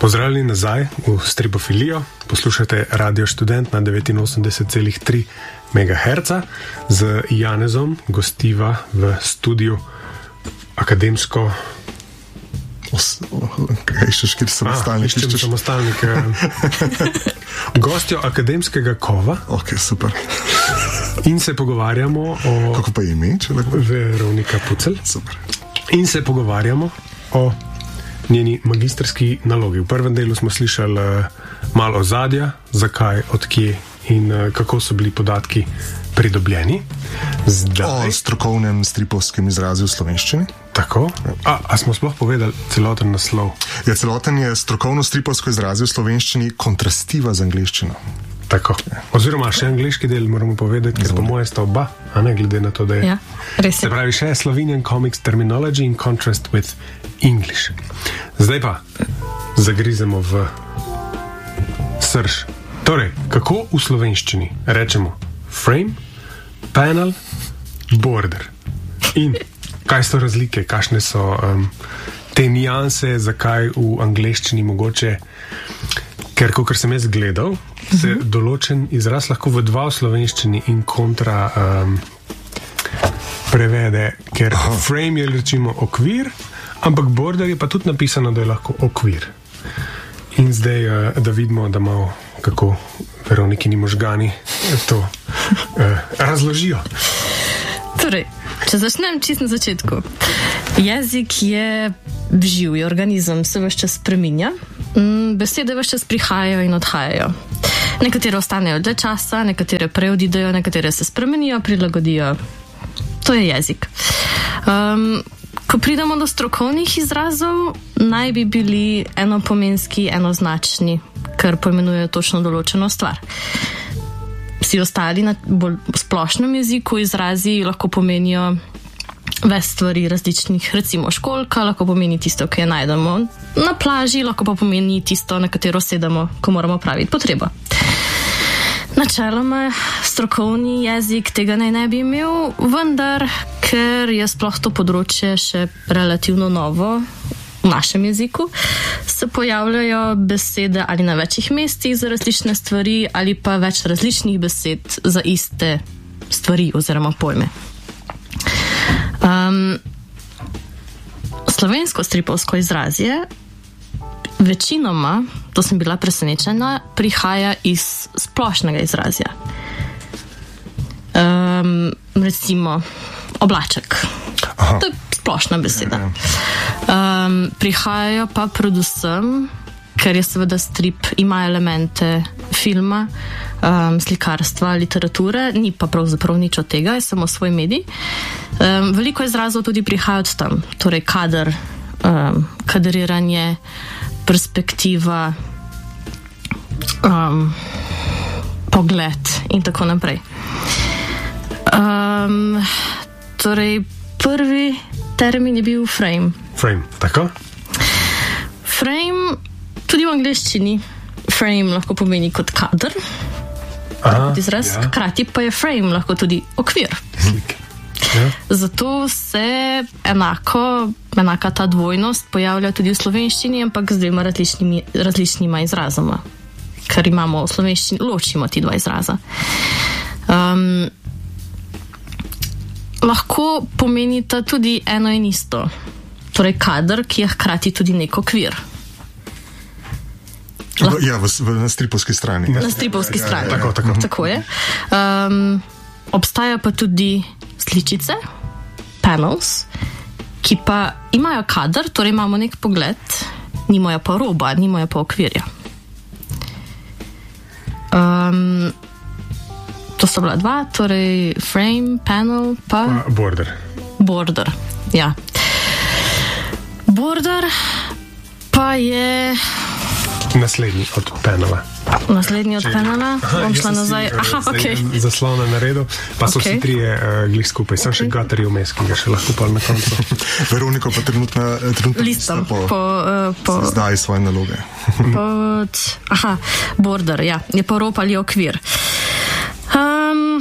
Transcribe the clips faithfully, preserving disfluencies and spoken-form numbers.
Pozdravljeni nazaj v Stripofilijo. Poslušate Radio Študent na devetinosemdeset celih tri megaherca z Janezom, gostiva v studiu akademsko... Kaj iščeš, kjer samostalnik? Iščem samostalnik. Gostjo akademskega kova. Ok, super. In se pogovarjamo o... Kako pa je ime, če lahko? Veronika Pucelj. Super. In se pogovarjamo o njeni magistrski nalogi. V prvem delu smo slišali malo ozadja, zakaj, odkje in kako so bili podatki pridobljeni. Zdaj... O strokovnem stripovskem izrazu v slovenščini. Tako. A, a smo sploh povedali celoten naslov? Ja, celoten je strokovno stripovsko izrazu v slovenščini kontrastiva z angleščino. Tako. Oziroma še angleški del moramo povedati, ker po moje sta oba, a ne glede na to, da je. Ja, res je. Se pravi, še Slovenian Comics Terminology in Contrast with English. Zdaj pa zagrizemo v srž. Torej, kako v slovenščini rečemo frame, panel, border. In kaj so razlike, kakšne so um, te nianse, zakaj v angleščini mogoče, ker kakor sem jaz gledal, se uh-huh. določen izraz lahko v dva v slovenščini in kontra um, prevede, ker uh-huh. frame je rečimo okvir, ampak border je pa tudi napisano, da je lahko okvir. In zdaj, uh, da vidimo, da malo kako Veronikini možgani to uh, razložijo. Torej, če začnem čisto na začetku. Jezik je živji organizem, se ves čas spreminja. Besede ves čas prihajajo in odhajajo. Nekatere ostanejo dlje časa, nekatere prej odidejo, nekatere se spremenijo, prilagodijo. To je jezik. Um, ko pridemo do strokovnih izrazov, naj bi bili enopomenski, enoznačni, kar poimenuje točno določeno stvar. Vsi ostali na bolj splošnem jeziku izrazi lahko pomenijo več stvari različnih, recimo školjka, lahko pomeni tisto, ki je najdemo na plaži, lahko pa pomeni tisto, na katero sedemo, ko moramo praviti potrebo. Načeloma strokovni jezik tega naj ne bi imel, vendar, ker je sploh to področje še relativno novo v našem jeziku, se pojavljajo besede ali na večjih mestih za različne stvari ali pa več različnih besed za iste stvari oziroma pojme. Um, slovensko stripovsko izrazje večinoma, to sem bila presenečena, prihaja iz splošnega izrazja. Um, recimo oblaček. Aha. To je splošna beseda. Um, prihajajo pa predvsem, ker je seveda strip, ima elemente filma, um, slikarstva, literature, ni pa pravzaprav nič od tega, je samo svoj medij. Um, veliko izrazov tudi prihaja od tam, torej kader, um, kadriranje, perspektiva, um, pogled in tako naprej. Um, torej, prvi termin je bil frame. Frame, tako? Frame, tudi v angleščini, frame lahko pomeni kot kader, Aha, kot izraz, ja. Hkrati pa je frame lahko tudi okvir. Slik. Ja. Zato se enako, enaka ta dvojnost pojavlja tudi v slovenščini, ampak z dvema različnimi, različnima izrazoma. Ker imamo v slovenščini, ločimo ti dva izraza. Um, lahko pomenita tudi eno in isto. Torej kader, ki je hkrati tudi nek okvir. Lahko... Ja, v, v, na stripovski strani. Na stripovski ja, strani. Ja, ja, ja. Tako, tako. Tako je. Um, obstaja pa tudi sličice, panels, ki pa imajo kader, torej imamo nek pogled, nimajo pa roba, nimajo pa okvirja. Um, to so bila dva, torej frame, panel, pa... pa border. Border, ja. Border pa je... Naslednji od panela. Naslednji od panela, bom šla nazaj. Aha, okej. Okay. Zaslona na redu, pa so Okay. vsi trije uh, glih skupaj. Sem Okay. še gaterji vmes, ki ga še lahko pa na koncu. Veroniko pa trenutno, trenutno Listam po, po... Uh, po zdaj svoje naloge. pod... Aha, border, ja. Je pa rob ali okvir. Um,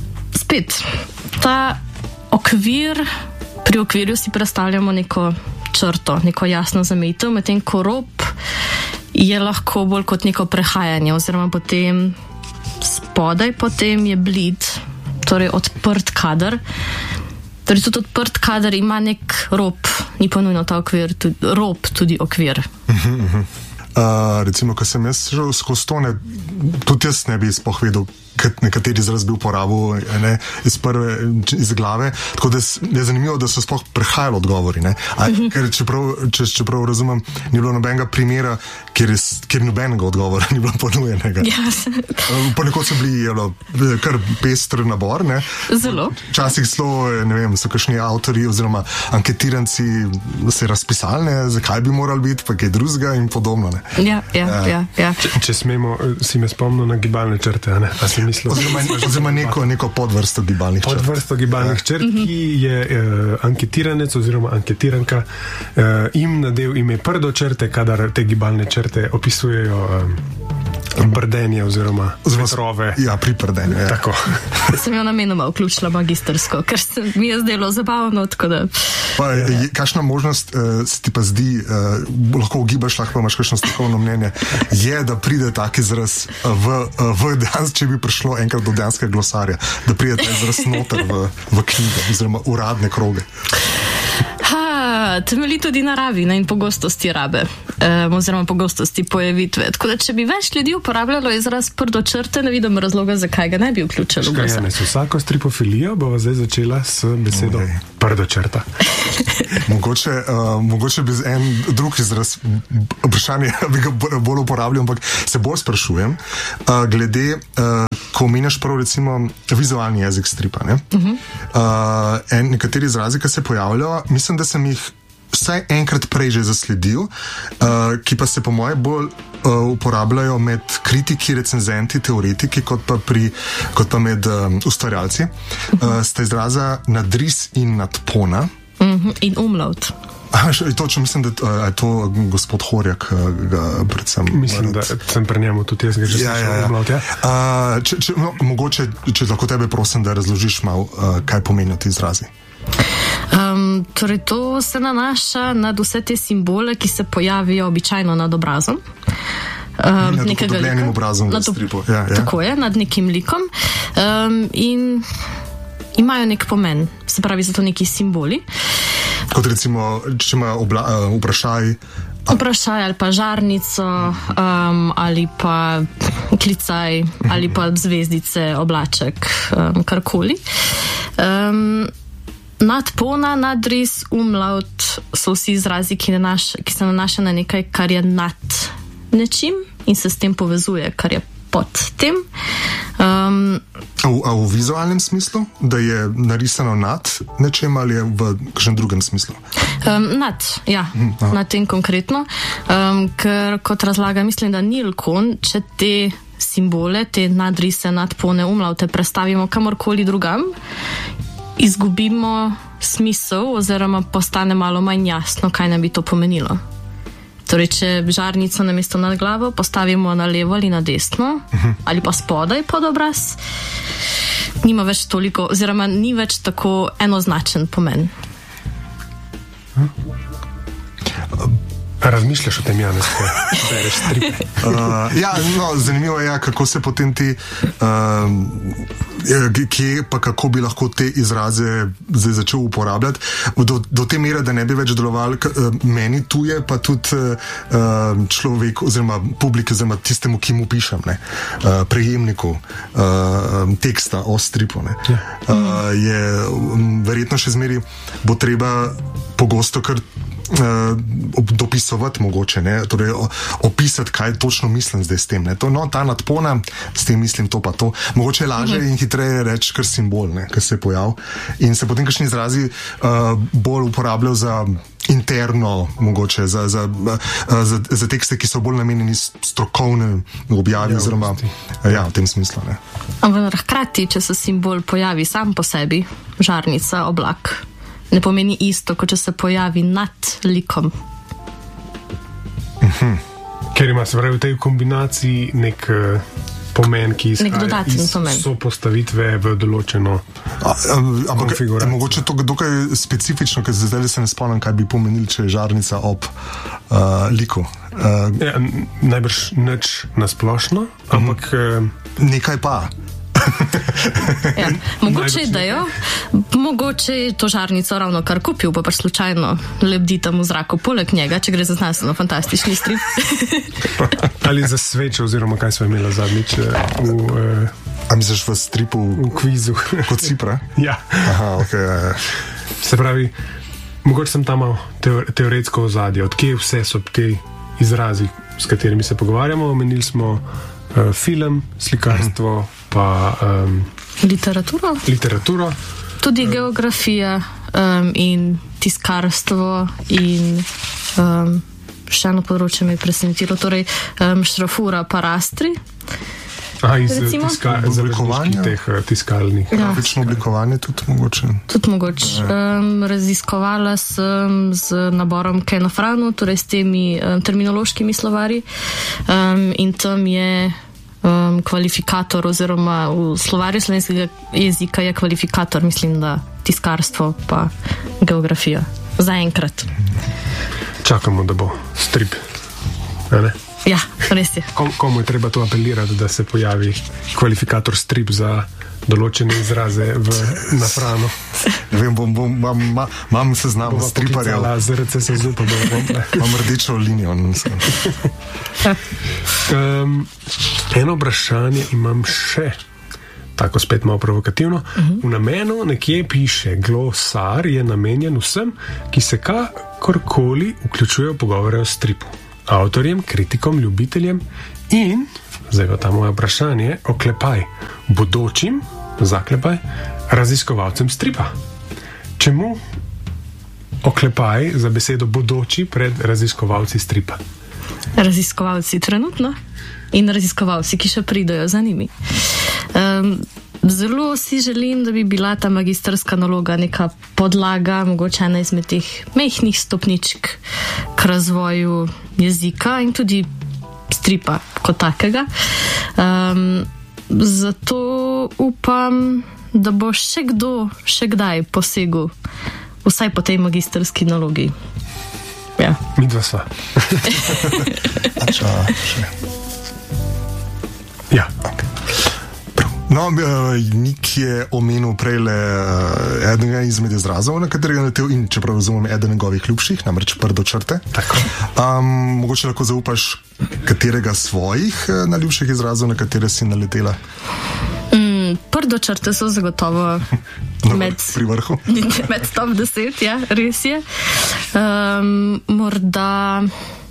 spet, ta okvir, pri okvirju si predstavljamo neko črto, neko jasno zamejitev, medtem ko rob je lahko bolj kot neko prehajanje, oziroma potem spodaj potem je bleed, torej odprt kader. Torej tudi odprt kader ima nek rob, ni pa nujno ta okvir, tudi, rob tudi okvir. Uh, recimo, ko sem jaz šel skozi to, ne, tudi jaz ne bi spohvedel, nekateri izraz bi uporabil ne, iz prve, iz glave, tako da je zanimivo, da so sploh prehajali odgovori, ne. A, ker čeprav, če, čeprav razumem, ni bilo nobenega primera, kjer, je, kjer nobenega odgovora ni bilo ponujenega. Yes. Ponekod so bili jelo, kar pester nabor, ne. Zelo. Včasih slo, ne vem, so kakšni avtori oziroma anketiranci se razpisali, ne, zakaj bi morali biti, pa kaj drugega in podobno, ne. Ja, ja, uh, ja, ja. Če, če smemo, si me spomnil na gibalne črte, ne? A si mislil? Oziroma, oziroma neko, neko podvrsto gibalnih črt. Podvrsto gibalnih ja. črt, ki je uh, anketiranec oziroma anketiranka uh, jim nadel ime prdo črte, kadar te gibalne črte opisujejo um, prdenje oziroma vetrove. Ja, pri prdenju. Ja. Tako. Sem jo namenoma vključila magistersko, ker se mi je zdelo zabavno, tako da... Pa, je, kakšna možnost uh, se ti pa zdi, uh, lahko ugibaš, lahko imaš kakšno strokovno mnenje, je, da pride tak izraz v, v dejansko, če bi prišlo enkrat do dejanskega glosarja, da pride ta izraz noter v, v knjige, oziroma uradne kroge. Ha, temelji tudi naravi ne, in pogostosti rabe, um, oziroma pogostosti pojavitve. Tako da, če bi več ljudi uporabljalo izraz prdo črte, ne vidim razloga, zakaj ga ne bi vključilo v glosar. S vsako stripofilijo bova zdaj začela s besedo okay. prdo črta. mogoče, uh, mogoče bi en drug izraz, vprašanje bi ga bolj uporabljal, ampak se bolj sprašujem, uh, glede, uh, ko omenjaš prav recimo vizualni jezik stripa, ne? Uh-huh. Uh, en, nekateri izrazi, ki se pojavljajo, mislim, da sem jih vsaj enkrat prej že zasledil, uh, ki pa se po moje bolj uh, uporabljajo med kritiki, recenzenti, teoretiki, kot pa, pri, kot pa med um, ustvarjalci. Uh, sta izraza nadris in nadpona. Uh-huh. In umlaut. Točno, mislim, da je to gospod Horjak, ga predvsem... Mislim, da sem pri njemu tudi jaz ga že ja, slišal ja, umlaut, ja. Uh, če, če, no, mogoče, če lahko tebe prosim, da razložiš malo, uh, kaj pomenijo ti izrazi. Um, torej to se nanaša nad vse te simbole, ki se pojavijo običajno nad obrazom. Um, nad upodobljenim obrazom v stripu. Ja, ja. Tako je, nad nekim likom. Um, in imajo nek pomen, se pravi, so to neki simboli. Kot recimo, če ima obla, uh, vprašaj... Vprašaj ali pa žarnico, um, ali pa klicaj, ali pa zvezdice, oblaček, um, karkoli. Um, nadpona, nadris, umlaut so vsi izrazi, ki, nanaš, ki se nanaša na nekaj, kar je nad nečim in se s tem povezuje, kar je pod tem. Um, a, v, a v vizualnem smislu, da je narisano nad nečem ali je v kakšnem drugem smislu? Um, nad, ja, hmm, nad tem konkretno. Um, ker kot razlaga, mislim, da Neil Cohn, če te simbole, te nadrise, nadpone, umlaute prestavimo kamorkoli drugam, izgubimo smisel oziroma postane malo manj jasno, kaj nam bi to pomenilo. Torej, če žarnico namesto nad glavo postavimo na levo ali na desno, uh-huh. ali pa spodaj pod obraz, nima več toliko, oziroma ni več tako enoznačen pomen. Hm? Razmišljaš o tem, Janez, ko bereš stripe? uh, ja, no, zanimivo je, kako se potem ti uh, kje pa kako bi lahko te izraze zdaj začel uporabljati do, do te mere, da ne bi več delovali uh, meni tuje, pa tudi uh, človek oziroma publike, oziroma tistemu, ki mu pišem, ne, uh, prejemniku uh, teksta o stripu, ne, ja. uh, je um, verjetno še zmeri bo treba pogosto kar Uh, dopisovati mogoče, ne? Torej o, opisati, kaj točno mislim zdaj s tem. Ne? To, no, ta nadpona, s tem mislim to pa to. Mogoče je lažje uh-huh. in hitreje reči kar simbol, ne? Kar se je pojav. In se potem kakšni izrazi uh, bolj uporabljajo za interno, mogoče, za, za, uh, za, za tekste, ki so bolj namenjeni strokovne objavi, oziroma ja, v tem smislu. Ne? Ampak hkrati, če se simbol pojavi sam po sebi, žarnica, oblak, ne pomeni isto, kot če se pojavi nad likom. Uh-huh. Ker ima se pravi v tej kombinaciji nek uh, pomen, ki izhaja iz pomen. sopostavitve v določeno konfiguracijo. Mogoče to dokaj specifično, ker zdaj se ne spomnim, kaj bi pomenil, če je žarnica ob uh, liku. Uh, ja, najbrž nič nasplošno, ampak... Uh, nekaj pa. Ja, mogoče je dajo, mogoče je to žarnico ravno kar kupil, pa pač slučajno lebdi tam v zraku poleg njega, če gre za znanstveno fantastični strip. Ali za svečo, oziroma kaj smo imeli zadnjič v... Uh, A misliš v stripu? V kvizu. Kot Cipra? Ja. Aha, ok. Se pravi, mogoče sem tam malo teoretsko ozadje, odkje vse so te izrazi, s katerimi se pogovarjamo. Omenili smo uh, film, slikarstvo, pa um, literaturo. literaturo. Tudi um, geografija um, in tiskarstvo in um, še eno področje me je presenetilo, torej um, šrafura pa rastri. Aha, iz tiska, teh tiskalnih. Ja. Grafično oblikovanje tudi mogoče. Tudi mogoče. Um, raziskovala sem z naborom Kenofranu, torej s temi um, terminološkimi slovari um, in tam je um, kvalifikator oziroma v slovarju slovenskega jezika je kvalifikator, mislim, da tiskarstvo pa geografija. Zaenkrat. Čakamo, da bo strip. Ne, ne? Ja, res je. Kom, komu je treba to apelirati, da se pojavi kvalifikator strip za določene izraze v nafranu? Ne vem, bom, bom, mam, mam, mam seznam striparjev. Z R C S Z pa bom. Mam rdečo linijo. um, eno vprašanje imam še, tako spet malo provokativno. Uh-huh. V namenu nekje piše, glosar je namenjen vsem, ki se kakorkoli vključujejo v pogovore o stripu. Avtorjem, kritikom, ljubiteljem in, zdaj pa ta moje vprašanje, oklepaj, bodočim, zaklepaj, raziskovalcem stripa. Čemu oklepaj za besedo bodoči pred raziskovalci stripa? Raziskovalci trenutno in raziskovalci, ki še pridejo za njimi. Um, Zelo si želim, da bi bila ta magistrska naloga neka podlaga, mogoče ena izmed teh mehkih stopničk k razvoju jezika in tudi stripa kot takega. Um, zato upam, da bo še kdo, še kdaj posegel vsaj po tej magistrski nalogi. Ja. Mi dva sva. Ača, še. Ja. No, Nik je omenil prej le enega izmed izrazov, na katerega naletel in, čeprav razumem, eden njegovih ljubših, namreč prdo črte. Um, mogoče lahko zaupaš katerega svojih najljubših izrazov, na katere si naletela? Mm, prdo črte so zagotovo no, med, pri vrhu. Med top deset, ja, res je. Um, morda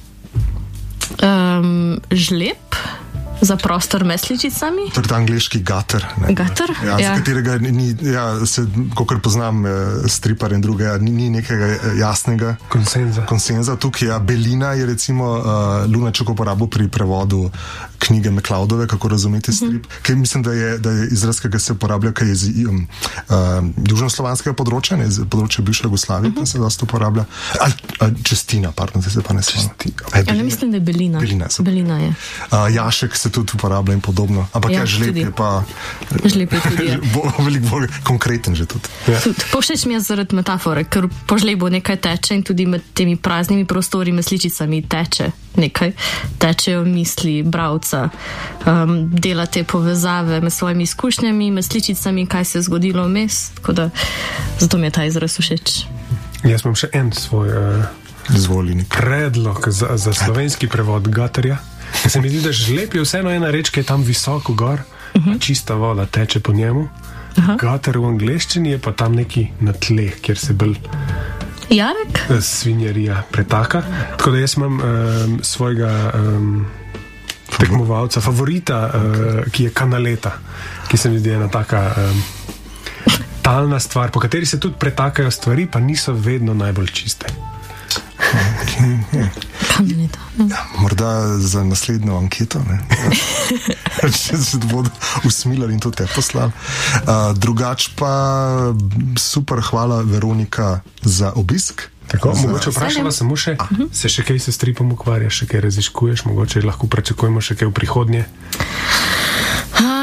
um, žlep za prostor med sličicami. Torej ta angliški gutter. Ne, gutter? Ja, ja. Za katerega ni, ja, se, kakor poznam stripar in druge, ni, ni nekega jasnega konsenza. konsenza. Tukaj ja, Belina je recimo uh, Lunaček uporabil pri prevodu knjige McCloudove, kako razumeti strip, uh-huh. Kaj mislim, da je, da je izraz, ki ga se uporablja, kaj je um, uh, južnoslovanskega področja, ne, področja bivše Jugoslavije, uh-huh. Se dosta uporablja. Al, al, čestina, pardon, zdaj se pa ne spomnim. Ja, ne mislim, da je Belina. Belina, Belina je. Uh, Jašek se tudi uporablja in podobno. Ampak ja, ja žlep je pa žlep je tudi, ja. bo, veliko bolj konkreten že tudi. Ja. Tud, povšeč mi je zaradi metafore, ker po žlebu nekaj teče in tudi med temi praznimi prostori med sličicami teče nekaj. Tečejo misli bravca, um, dela te povezave med svojimi izkušnjami, med sličicami, kaj se je zgodilo vmes, tako da zato mi je ta izraz všeč. Jaz imam še en svoj uh, predlog za, za slovenski prevod gutterja. Se mi zdi, da žlep je vseeno ena reč, ki je tam visoko gor, uh-huh. Čista voda teče po njemu. Uh-huh. Gutter v angleščini je pa tam neki na tleh, kjer se bolj Jarek? Svinjarija pretaka. Tako da jaz imam um, svojega um, tekmovalca, favorita, uh, ki je kanaleta, ki se mi zdi ena taka um, talna stvar, po kateri se tudi pretakajo stvari, pa niso vedno najbolj čiste. Kanaleta. Ja, morda za naslednjo anketo, ne? Če se bodo usmilali in to te poslali. Uh, drugač pa super, hvala Veronika za obisk. Tako, za... mogoče vprašala samo še, A. se še kaj se stripom ukvarja, še kaj raziskuješ, mogoče lahko pričakujemo še kaj v prihodnje?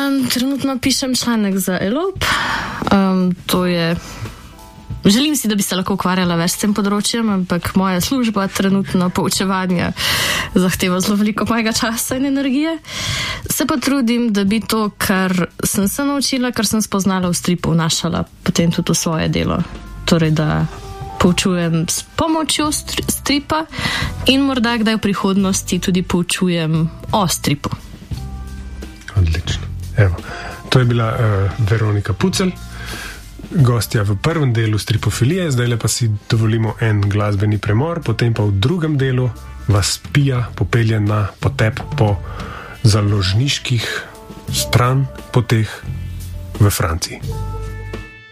Um, trenutno pišem članek za Elope. Um, to je... Želim si, da bi se lahko ukvarjala več s tem področjem, ampak moja služba trenutno poučevanja zahteva zelo veliko mojega časa in energije. Se pa trudim, da bi to, kar sem se naučila, kar sem spoznala v stripu, vnašala potem tudi v svoje delo. Torej, da poučujem s pomočjo stripa in morda kdaj v prihodnosti tudi poučujem o stripu. Odlično. Evo, to je bila uh, Veronika Pucelj, gostja v prvem delu stripofilije, zdaj pa si dovolimo en glasbeni premor, potem pa v drugem delu vas Pija popelje na potep po založniških stran poteh v Franciji.